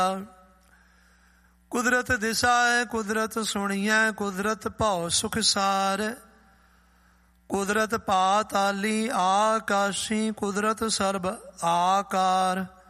ਕੁਦਰਤ ਦਿਸੈ ਕੁਦਰਤ ਸੁਣੀਐ, ਕੁਦਰਤ ਭਉ ਸੁਖ ਸਾਰ। ਕੁਦਰਤ ਪਾਤਾਲੀ ਆਕਾਸ਼ੀ, ਕੁਦਰਤ ਸਰਬ ਆਕਾਰ।